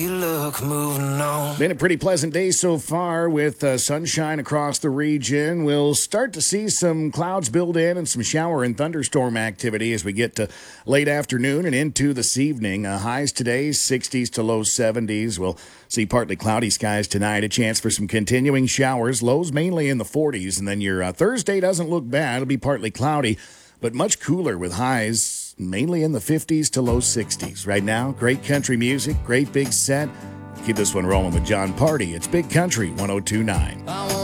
You look moving on. Been a pretty pleasant day so far with sunshine across the region. We'll start to see some clouds build in and some shower and thunderstorm activity as we get to late afternoon and into this evening. Highs today, 60s to low 70s. We'll see partly cloudy skies tonight. A chance for some continuing showers. Lows mainly in the 40s. And then your Thursday doesn't look bad. It'll be partly cloudy, but much cooler with highs mainly in the 50s to low 60s. Right now, great country music, great big set. Keep this one rolling with John Party. It's Big Country 102.9.